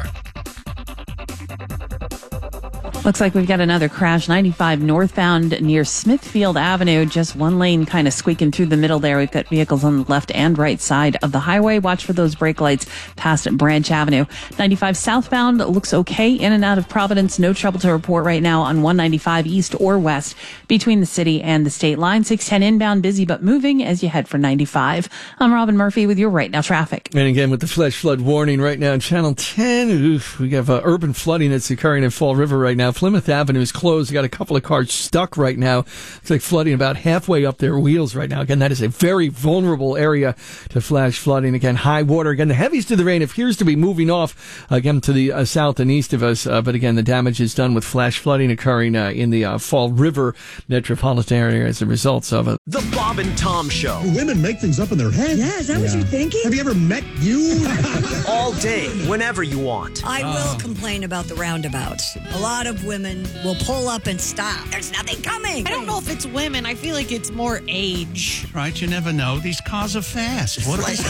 Looks like we've got another crash, ninety-five northbound near Smithfield Avenue. Just one lane kind of squeaking through the middle there. We've got vehicles on the left and right side of the highway. Watch for those brake lights past Branch Avenue. ninety-five southbound looks okay in and out of Providence. No trouble to report right now on one ninety-five east or west between the city and the state line. six ten inbound busy but moving as you head for ninety-five. I'm Robin Murphy with your Right Now traffic. And again with the flash flood warning right now on Channel ten. Oof, we have uh, urban flooding that's occurring in Fall River right now. Plymouth Avenue is closed. We got a couple of cars stuck right now. It's like flooding about halfway up their wheels right now. Again, that is a very vulnerable area to flash flooding. Again, high water. Again, the heaviest of the rain appears to be moving off again to the uh, south and east of us. Uh, but again, the damage is done with flash flooding occurring uh, in the uh, Fall River metropolitan area as a result of it. The Bob Bob and Tom Show. Women make things up in their head. Yeah, is that what you're thinking? Have you ever met you? All day, whenever you want. I will complain about the roundabouts. A lot of women will pull up and stop. There's nothing coming. I don't know if it's women. I feel like it's more age. Right, you never know. These cars are fast. What They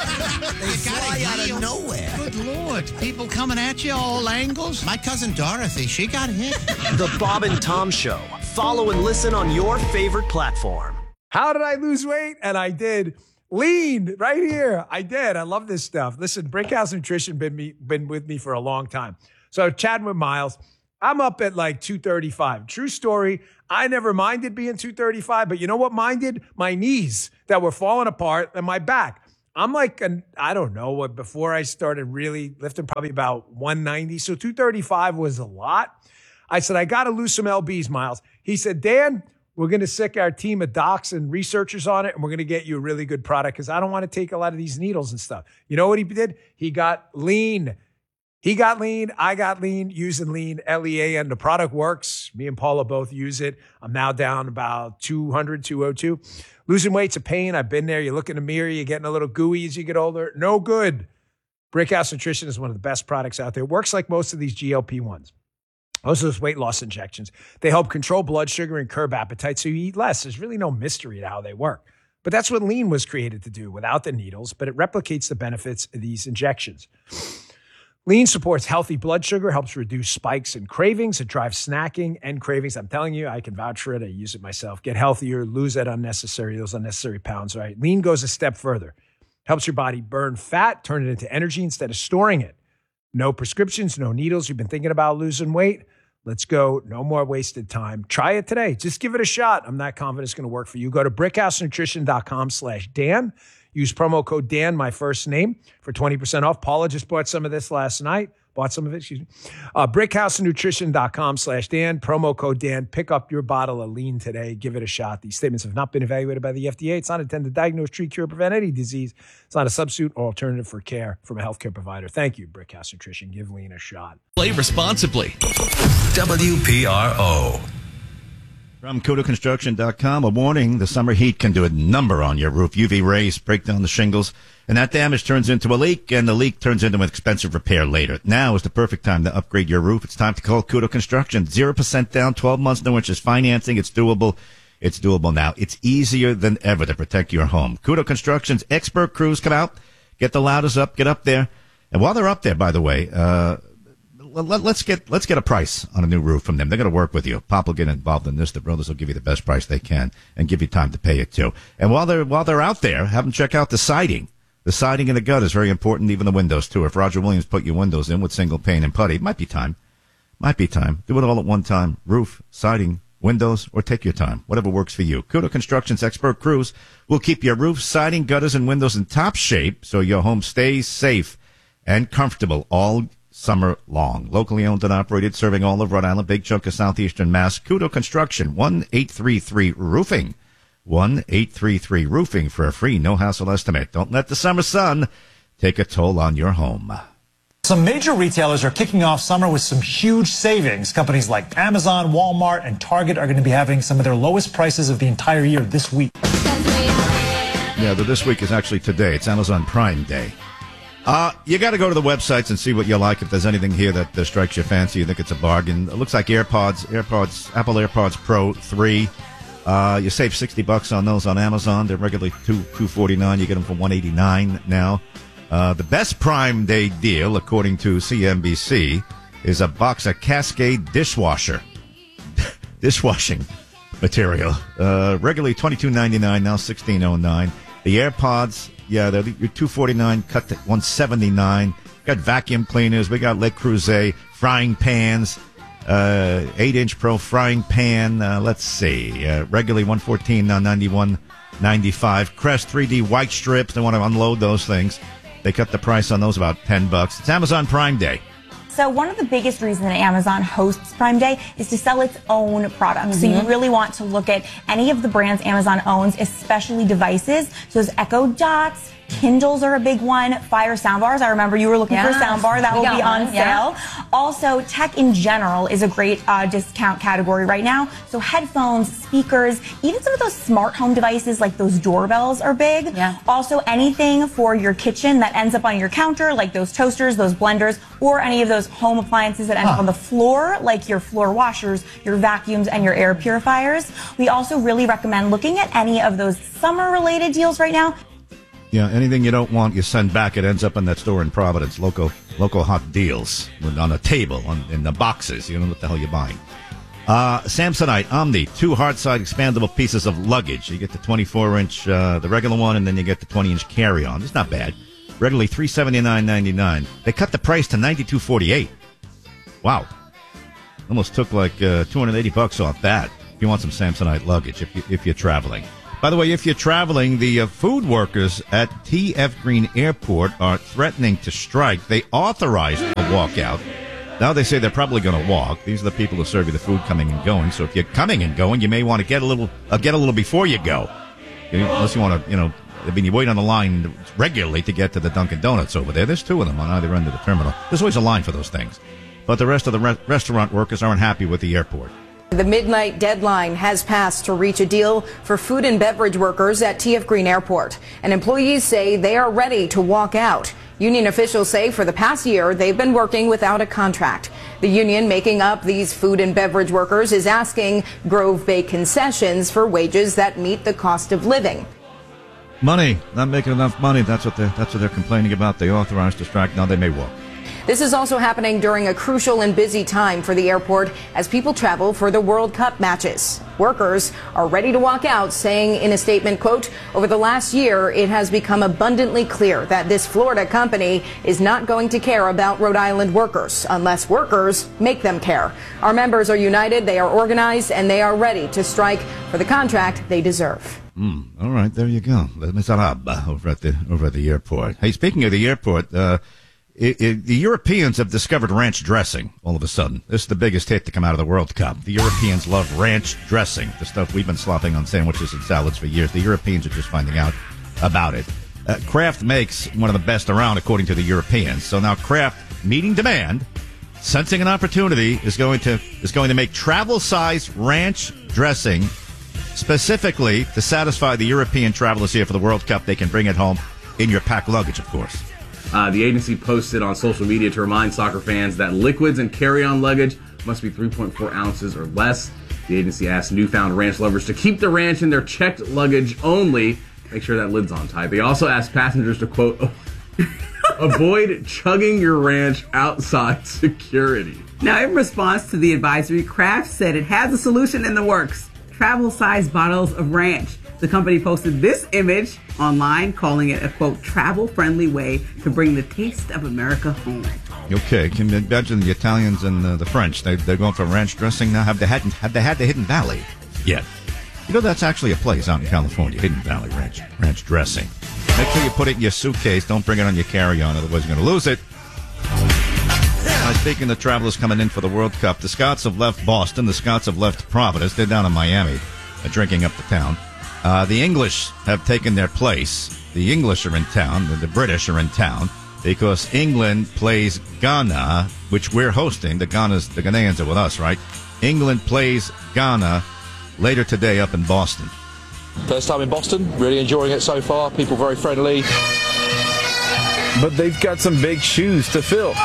fly out of nowhere. Good Lord. People coming at you all angles. My cousin Dorothy, she got hit. The Bob and Tom Show. Follow and listen on your favorite platform. How did I lose weight? And I did. Lean right here. I did. I love this stuff. Listen, Brickhouse Nutrition been me been with me for a long time. So chatting with Miles, I'm up at like two thirty-five. True story. I never minded being two thirty-five, but you know what minded? My knees that were falling apart and my back. I'm like, an, I don't know what, before I started really lifting, probably about one ninety. So two thirty-five was a lot. I said, I got to lose some L Bs, Miles. He said, Dan, we're going to sick our team of docs and researchers on it, and we're going to get you a really good product because I don't want to take a lot of these needles and stuff. You know what he did? He got lean. He got lean. I got lean using lean, L E A N. The product works. Me and Paula both use it. I'm now down about two hundred, two oh two. Losing weight's a pain. I've been there. You look in the mirror, you're getting a little gooey as you get older. No good. Brickhouse Nutrition is one of the best products out there. It works like most of these G L P ones. Most of those weight loss injections. They help control blood sugar and curb appetite so you eat less. There's really no mystery to how they work. But that's what lean was created to do without the needles, but it replicates the benefits of these injections. Lean supports healthy blood sugar, helps reduce spikes and cravings. It drives snacking and cravings. I'm telling you, I can vouch for it. I use it myself. Get healthier, lose that unnecessary, those unnecessary pounds, right? Lean goes a step further. Helps your body burn fat, turn it into energy instead of storing it. No prescriptions, no needles. You've been thinking about losing weight? Let's go. No more wasted time. Try it today. Just give it a shot. I'm not confident it's going to work for you. Go to brickhousenutrition.com slash Dan. Use promo code Dan, my first name, for twenty percent off. Paula just bought some of this last night. Bought some of it, excuse me. Uh, brickhousenutrition.com slash Dan. Promo code Dan. Pick up your bottle of lean today. Give it a shot. These statements have not been evaluated by the F D A. It's not intended to diagnose, treat, cure, prevent any disease. It's not a substitute or alternative for care from a healthcare provider. Thank you, Brickhouse Nutrition. Give lean a shot. Play responsibly. W P R O. From Kudo Construction dot com, a warning, the summer heat can do a number on your roof. U V rays break down the shingles, and that damage turns into a leak, and the leak turns into an expensive repair later. Now is the perfect time to upgrade your roof. It's time to call Kudo Construction. zero percent down, twelve months, no interest financing. It's doable. It's doable now. It's easier than ever to protect your home. Kudo Construction's expert crews come out, get the ladders up, get up there. And while they're up there, by the way, uh, let's get let's get a price on a new roof from them. They're going to work with you. Pop will get involved in this. The brothers will give you the best price they can and give you time to pay it too. And while they're while they're out there, have them check out the siding. The siding in the gut is very important, even the windows too. If Roger Williams put your windows in with single pane and putty, it might be time. Might be time. Do it all at one time. Roof, siding, windows, or take your time. Whatever works for you. Kudo Construction's expert crews will keep your roof, siding, gutters, and windows in top shape so your home stays safe and comfortable all summer long. Locally owned and operated, serving all of Rhode Island, big chunk of southeastern Mass. Kudo Construction, one eight three three Roofing. one eight three three Roofing for a free, no-hassle estimate. Don't let the summer sun take a toll on your home. Some major retailers are kicking off summer with some huge savings. Companies like Amazon, Walmart, and Target are going to be having some of their lowest prices of the entire year this week. Yeah, the this week is actually today. It's Amazon Prime Day. Uh, you got to go to the websites and see what you like. If there's anything here that uh, strikes your fancy, you think it's a bargain. It looks like AirPods, AirPods, Apple AirPods Pro three. Uh, you save sixty bucks on those on Amazon. They're regularly two two forty nine. You get them for one eighty nine now. Uh, the best Prime Day deal, according to C N B C, is a box of Cascade dishwasher, dishwashing material. Uh, regularly twenty two ninety nine, now sixteen oh nine. The AirPods. Yeah, they're your two forty-nine cut to one seventy-nine. Got vacuum cleaners. We got Le Creuset frying pans, uh, eight inch Pro frying pan. Uh, let's see, uh, regularly one fourteen, now ninety-one ninety-five. Crest three D white strips. They want to unload those things. They cut the price on those about ten bucks. It's Amazon Prime Day. So one of the biggest reasons that Amazon hosts Prime Day is to sell its own products. Mm-hmm. So you really want to look at any of the brands Amazon owns, especially devices. So those Echo Dots, Kindles are a big one. Fire soundbars. I remember you were looking for a Yes, soundbar. That we will got be on one, yeah. sale. Also, tech in general is a great uh, discount category right now. So headphones, speakers, even some of those smart home devices like those doorbells are big. Yeah. Also, anything for your kitchen that ends up on your counter, like those toasters, those blenders, or any of those home appliances that end up on the floor, like your floor washers, your vacuums, and your air purifiers. We also really recommend looking at any of those summer-related deals right now. Yeah, anything you don't want, you send back. It ends up in that store in Providence. Local, local hot deals on a table, on, in the boxes. You don't know what the hell you're buying. Uh, Samsonite Omni, two hard-side expandable pieces of luggage. You get the twenty-four inch, uh, the regular one, and then you get the twenty inch carry-on. It's not bad. Regularly three seventy-nine ninety-nine. They cut the price to ninety-two forty-eight. Wow, almost took like uh, two hundred eighty bucks off that. If you want some Samsonite luggage, if you, if you're traveling. By the way, if you're traveling, the uh, food workers at T F Green Airport are threatening to strike. They authorized a walkout. Now they say they're probably going to walk. These are the people who serve you the food coming and going. So if you're coming and going, you may want to get a little, uh, get a little before you go. Unless you want to, you know, I mean, you wait on the line regularly to get to the Dunkin' Donuts over there. There's two of them on either end of the terminal. There's always a line for those things. But the rest of the re- restaurant workers aren't happy with the airport. The midnight deadline has passed to reach a deal for food and beverage workers at T F Green Airport. And employees say they are ready to walk out. Union officials say for the past year, they've been working without a contract. The union making up these food and beverage workers is asking Grove Bay concessions for wages that meet the cost of living. Money, not making enough money. That's what they're, that's what they're complaining about. They authorized a strike. Now they may walk. This is also happening during a crucial and busy time for the airport as people travel for the World Cup matches. Workers are ready to walk out, saying in a statement, quote, over the last year, it has become abundantly clear that this Florida company is not going to care about Rhode Island workers unless workers make them care. Our members are united, they are organized, and they are ready to strike for the contract they deserve. Mm, all right, there you go. Les Miserables over at the over at the airport. Hey, speaking of the airport, uh, It, it, the Europeans have discovered ranch dressing all of a sudden. This is the biggest hit to come out of the World Cup. The Europeans love ranch dressing, the stuff we've been slopping on sandwiches and salads for years. The Europeans are just finding out about it. Uh, Kraft makes one of the best around, according to the Europeans. So now Kraft, meeting demand, sensing an opportunity, is going to is going to make travel-size ranch dressing specifically to satisfy the European travelers here for the World Cup. They can bring it home in your packed luggage, of course. Uh, the agency posted on social media to remind soccer fans that liquids and carry-on luggage must be three point four ounces or less. The agency asked newfound ranch lovers to keep the ranch in their checked luggage only. Make sure that lid's on tight. They also asked passengers to, quote, avoid chugging your ranch outside security. Now, in response to the advisory, Kraft said it has a solution in the works. Travel-sized bottles of ranch. The company posted this image online, calling it a, quote, travel-friendly way to bring the taste of America home. Okay, can you imagine the Italians and uh, the French? They, they're going for ranch dressing now. Have they, hadn't, have they had the Hidden Valley yet? You know, that's actually a place out in California, Hidden Valley Ranch, ranch dressing. Make sure you put it in your suitcase. Don't bring it on your carry-on, otherwise you're going to lose it. Uh, speaking of travelers coming in for the World Cup, the Scots have left Boston. The Scots have left Providence. They're down in Miami, uh, drinking up the town. Uh, the English have taken their place. The English are in town. The, the British are in town because England plays Ghana, which we're hosting. The Ghanas, the Ghanaians are with us, right? England plays Ghana later today up in Boston. First time in Boston. Really enjoying it so far. People very friendly. But they've got some big shoes to fill.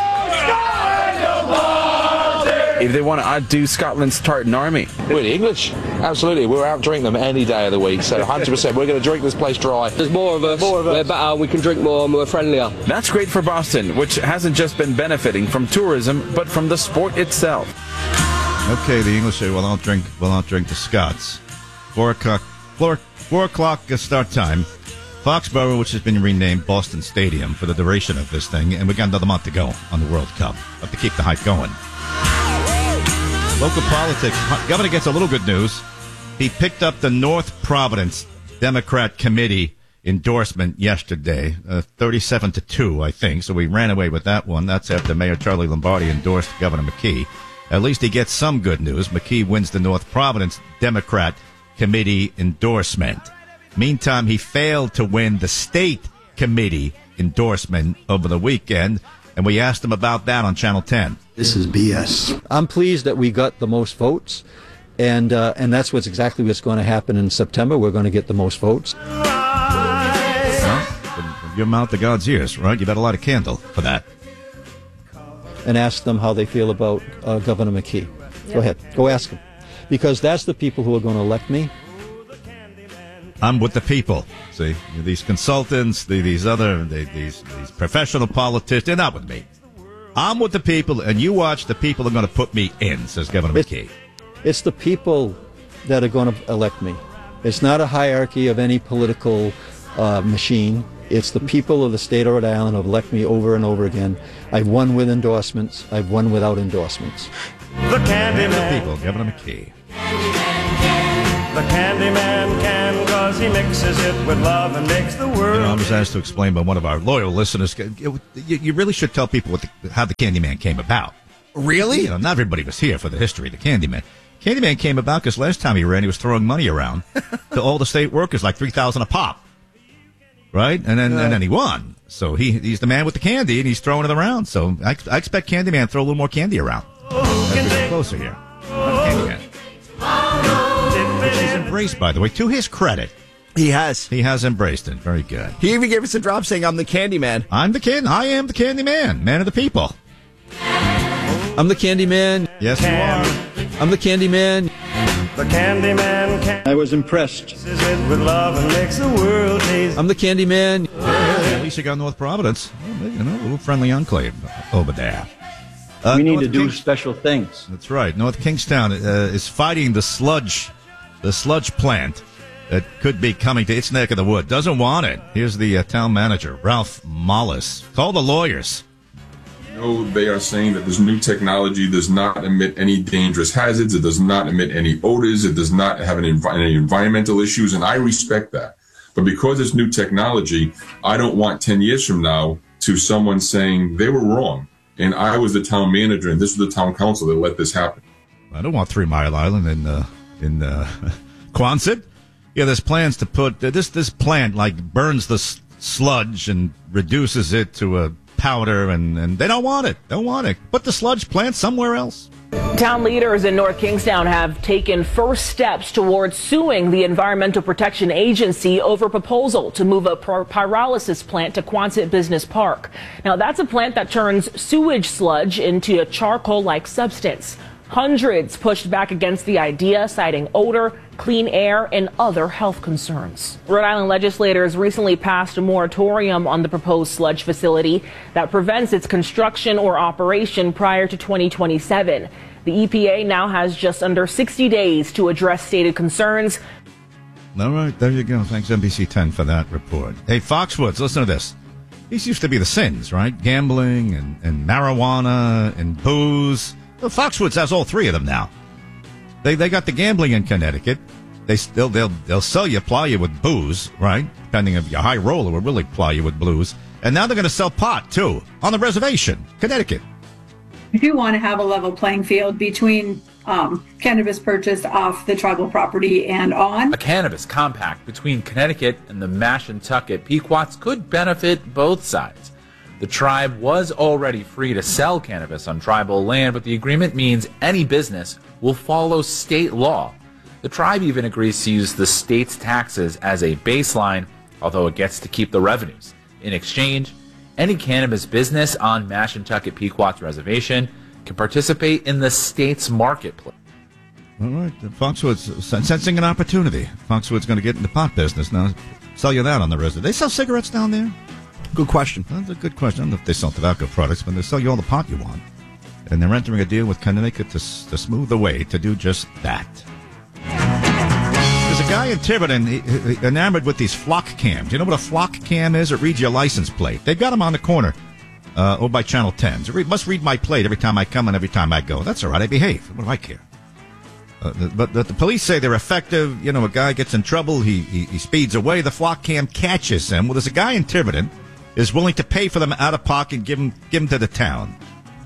If they want to outdo Scotland's Tartan Army. We're the English. Absolutely. We're out drinking them any day of the week. So one hundred percent we're going to drink this place dry. There's more of us. More of us. We're better. We can drink more and we're friendlier. That's great for Boston, which hasn't just been benefiting from tourism, but from the sport itself. Okay, the English say, well, I'll drink, well, I'll drink the Scots. Four o'clock, four, four o'clock start time. Foxborough, which has been renamed Boston Stadium for the duration of this thing, and we got another month to go on the World Cup. Have to keep the hype going. Local politics. Governor gets a little good news. He picked up the North Providence Democrat Committee endorsement yesterday, uh, thirty-seven to two, I think. So we ran away with that one. That's after Mayor Charlie Lombardi endorsed Governor McKee. At least he gets some good news. McKee wins the North Providence Democrat Committee endorsement. Meantime, he failed to win the state committee endorsement over the weekend, and we asked him about that on Channel ten. This is B S. I'm pleased that we got the most votes, and uh, and that's what's exactly what's going to happen in September. We're going to get the most votes. Well, from, from your mouth to God's ears, right? You got a lot of candle for that. And ask them how they feel about uh, Governor McKee. Go ahead. Go ask them. Because that's the people who are going to elect me. I'm with the people. See, these consultants, the, these other, the, these these professional politicians, they're not with me. I'm with the people, and you watch the people are going to put me in, says Governor It's, McKee. it's the people that are going to elect me. It's not a hierarchy of any political uh, machine. It's the people of the state of Rhode Island who have elected me over and over again. I've won with endorsements. I've won without endorsements. The Candyman. People, Governor McKee. The Candyman can, cause he mixes it with love and makes the world. You know, I was asked to explain by one of our loyal listeners. You, you really should tell people what the, how the Candyman came about. Really? You know, not everybody was here for the history of the Candyman. Candyman came about because last time he ran, he was throwing money around to all the state workers, like three thousand a pop. Right? And then, uh, and then he won. So he he's the man with the candy, and he's throwing it around. So I, I expect Candyman to throw a little more candy around. As we get closer here. Candyman. Which he's embraced, by the way, to his credit. He has. He has embraced it. Very good. He even gave us a drop saying, I'm the Candyman. I'm the kid. I am the Candyman. Man of the people. I'm the Candyman. Yes, you are. I'm the Candyman. The Candyman can. I was impressed. Mixes it with love and makes the world taste. I'm the Candyman. At least you got North Providence. You know, a little friendly enclave over there. Uh, we need North to do Kings- special things. That's right. North Kingstown uh, is fighting the sludge, the sludge plant that could be coming to its neck of the wood. Doesn't want it. Here's the uh, town manager, Ralph Mollis. Call the lawyers. You know, they are saying that this new technology does not emit any dangerous hazards. It does not emit any odors. It does not have any, envi- any environmental issues, and I respect that. But because it's new technology, I don't want ten years from now to someone saying they were wrong. And I was the town manager, and this was the town council that let this happen. I don't want Three Mile Island in uh, in uh, Quonset. Yeah, there's plans to put uh, this this plant like burns the s- sludge and reduces it to a powder, and, and they don't want it. Don't want it. Put the sludge plant somewhere else. Town leaders in North Kingstown have taken first steps towards suing the Environmental Protection Agency over a proposal to move a pyrolysis plant to Quonset Business Park. Now, that's a plant that turns sewage sludge into a charcoal-like substance. Hundreds pushed back against the idea, citing odor, clean air, and other health concerns. Rhode Island legislators recently passed a moratorium on the proposed sludge facility that prevents its construction or operation prior to twenty twenty-seven. The E P A now has just under sixty days to address stated concerns. All right, there you go. Thanks, N B C ten, for that report. Hey, Foxwoods, listen to this. These used to be the sins, right? Gambling and, and marijuana and booze. Well, Foxwoods has all three of them now. They they got the gambling in Connecticut. They still they'll they'll sell you, ply you with booze, right? Depending if you're a high roller, will really ply you with blues. And now they're going to sell pot too on the reservation, Connecticut. We do want to have a level playing field between um, cannabis purchased off the tribal property and on. A cannabis compact between Connecticut and the Mashantucket Pequots could benefit both sides. The tribe was already free to sell cannabis on tribal land, but the agreement means any business will follow state law. The tribe even agrees to use the state's taxes as a baseline, although it gets to keep the revenues. In exchange, any cannabis business on Mashantucket Pequot's reservation can participate in the state's marketplace. All right, Foxwoods sensing an opportunity. Foxwoods going to get in the pot business now. Sell you that on the reservation. They sell cigarettes down there? Good question. That's a good question. I don't know if they sell tobacco products, but they sell you all the pot you want. And they're entering a deal with Connecticut to, to smooth the way to do just that. There's a guy in Tiverton he, he, enamored with these flock cams. You know what a flock cam is? It reads your license plate. They've got them on the corner uh, over by Channel ten. It must read my plate every time I come and every time I go. That's all right. I behave. What do I care? Uh, but the, the police say they're effective. You know, a guy gets in trouble. He, he, he speeds away. The flock cam catches him. Well, there's a guy in Tiverton is willing to pay for them out of pocket and give them, give them to the town.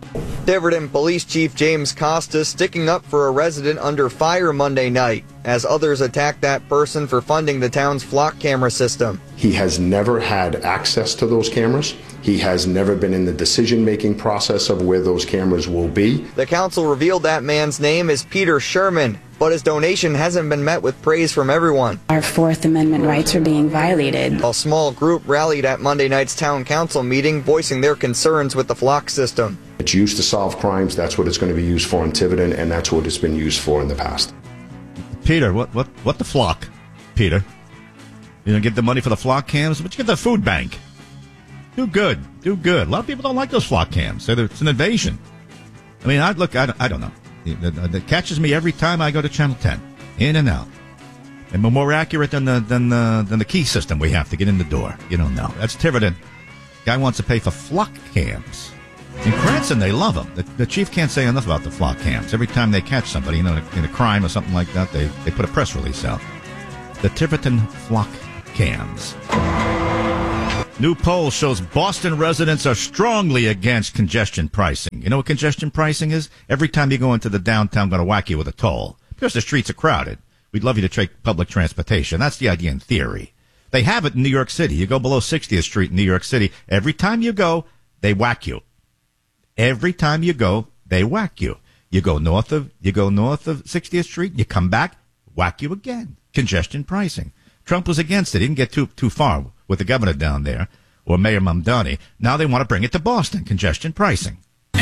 Tiverton Police Chief James Costa sticking up for a resident under fire Monday night as others attacked that person for funding the town's flock camera system. He has never had access to those cameras. He has never been in the decision-making process of where those cameras will be. The council revealed that man's name is Peter Sherman, but his donation hasn't been met with praise from everyone. Our Fourth Amendment rights are being violated. A small group rallied at Monday night's town council meeting, voicing their concerns with the flock system. It's used to solve crimes. That's what it's going to be used for in Tiverton, and that's what it's been used for in the past. Peter, what what what the flock? Peter, you don't get the money for the flock cams, but you get the food bank. Do good, do good. A lot of people don't like those flock cams. They're, it's an invasion. I mean, I look, I don't, I don't know. It, it catches me every time I go to Channel ten, in and out. And we're more accurate than the than the than the key system we have to get in the door. You don't know. That's Tiverton. Guy wants to pay for flock cams. In Cranston, they love them. The, the chief can't say enough about the flock cams. Every time they catch somebody, you know, in a, in a crime or something like that, they, they put a press release out. The Tiverton flock cams. New poll shows Boston residents are strongly against congestion pricing. You know what congestion pricing is? Every time you go into the downtown, I'm going to whack you with a toll. Because the streets are crowded. We'd love you to take public transportation. That's the idea in theory. They have it in New York City. You go below sixtieth Street in New York City. Every time you go, they whack you. Every time you go, they whack you. You go north of you go north of sixtieth Street, you come back, whack you again. Congestion pricing. Trump was against it. He didn't get too too far with the governor down there, or Mayor Mamdani. Now they want to bring it to Boston. Congestion pricing.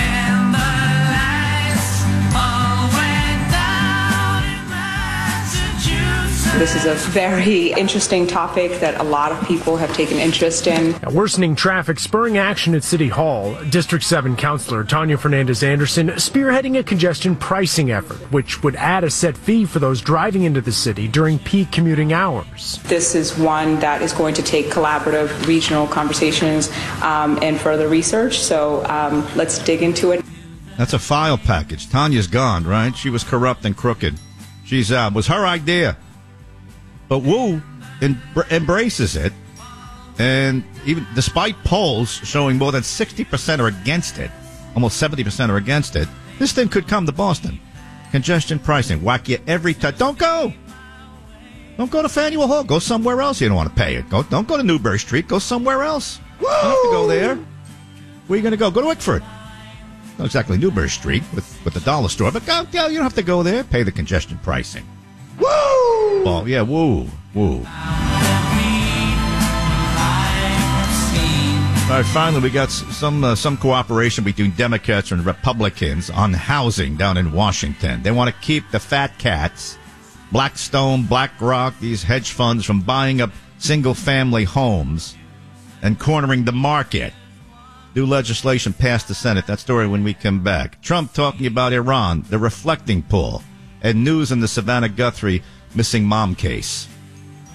This is a very interesting topic that a lot of people have taken interest in. Now, worsening traffic spurring action at City Hall. District seven Councilor Tanya Fernandez Anderson spearheading a congestion pricing effort, which would add a set fee for those driving into the city during peak commuting hours. This is one that is going to take collaborative regional conversations um, and further research. So um, let's dig into it. That's a file package. Tanya's gone, right? She was corrupt and crooked. She's out. Uh, was her idea. But Wu em- embraces it, and even despite polls showing more than sixty percent are against it, almost seventy percent are against it, this thing could come to Boston. Congestion pricing, whack you every time. Don't go. Don't go to Faneuil Hall. Go somewhere else. You don't want to pay it. Go, don't go to Newbury Street. Go somewhere else. You don't have to go there. Where are you going to go? Go to Wickford. Not exactly Newbury Street with, with the dollar store, but go, go, you don't have to go there. Pay the congestion pricing. Woo! Oh, yeah, woo, woo. All right, finally, we got some uh, some cooperation between Democrats and Republicans on housing down in Washington. They want to keep the fat cats, Blackstone, BlackRock, these hedge funds from buying up single-family homes and cornering the market. New legislation passed the Senate. That story when we come back. Trump talking about Iran, the reflecting pool, and news in the Savannah Guthrie missing mom case.